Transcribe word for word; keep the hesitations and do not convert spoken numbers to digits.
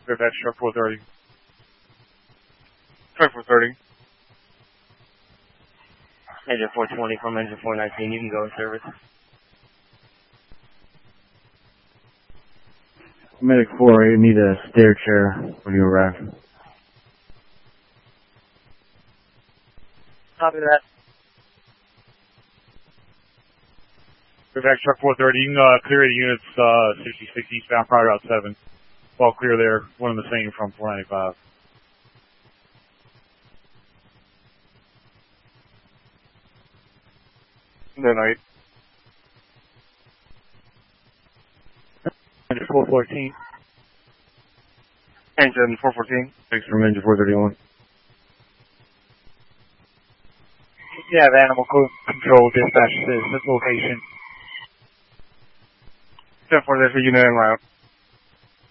Fairfax truck four thirty. Truck four thirty. Engine four twenty from engine four nineteen, you can go in service. Medic four, you need a stair chair when you arrive. Copy that. Fairfax truck four thirty, you can uh, clear the units uh, sixty-six eastbound, Private Route seven. All clear there, one and the same from four ninety-five. Good night. Engine four fourteen. Engine four fourteen. Thanks from engine four thirty-one. You have animal co- control dispatch to this location. ten four, there's a unit en route.